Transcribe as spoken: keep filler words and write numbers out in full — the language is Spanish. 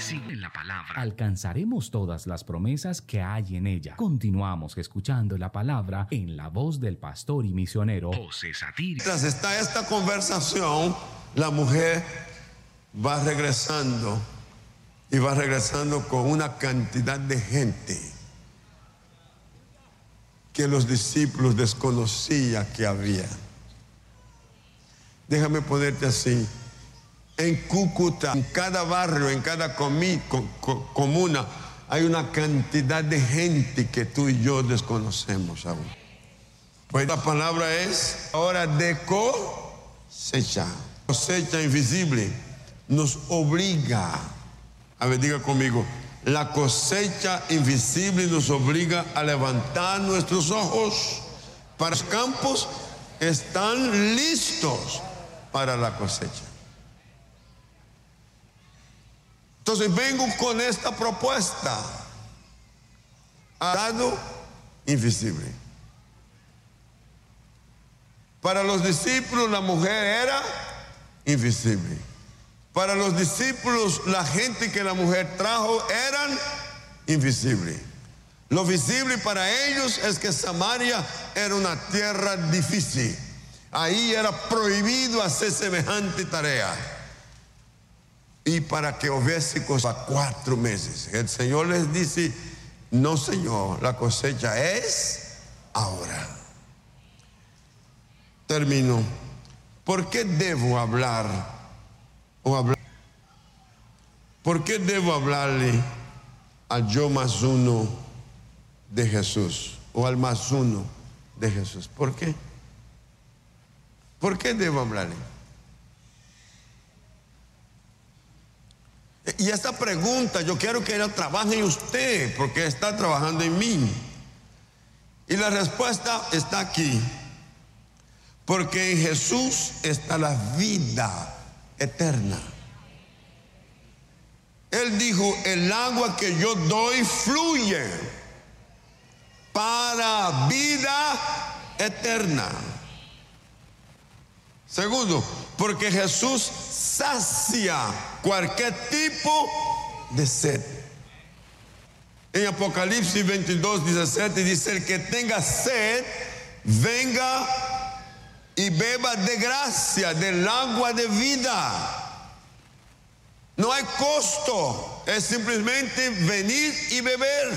Sigue en la palabra. Alcanzaremos todas las promesas que hay en ella. Continuamos escuchando la palabra en la voz del pastor y misionero José Satir. Mientras está esta conversación, la mujer va regresando y va regresando con una cantidad de gente que los discípulos desconocían que había. Déjame ponerte así. En Cúcuta, en cada barrio, en cada comi, com, com, comuna, hay una cantidad de gente que tú y yo desconocemos aún. Pues la palabra es hora de cosecha. Cosecha invisible nos obliga, a ver, diga conmigo, la cosecha invisible nos obliga a levantar nuestros ojos para los campos están listos para la cosecha. Entonces vengo con esta propuesta, dado invisible. Para los discípulos la mujer era invisible. Para los discípulos la gente que la mujer trajo eran invisibles. Lo visible para ellos es que Samaria era una tierra difícil. Ahí era prohibido hacer semejante tarea. Y para que hubiese cosa cuatro meses. El Señor les dice, no Señor, la cosecha es ahora. Termino. ¿Por qué debo hablar? O hablar? ¿Por qué debo hablarle al yo más uno de Jesús? O al más uno de Jesús. ¿Por qué? ¿Por qué debo hablarle? Y esta pregunta yo quiero que ella trabaje en usted, porque está trabajando en mí. Y la respuesta está aquí. Porque en Jesús está la vida eterna. Él dijo, el agua que yo doy fluye para vida eterna. Segundo, porque Jesús sacia cualquier tipo de sed. En Apocalipsis veintidós, diecisiete dice, el que tenga sed, venga y beba de gracia del agua de vida. No hay costo, es simplemente venir y beber.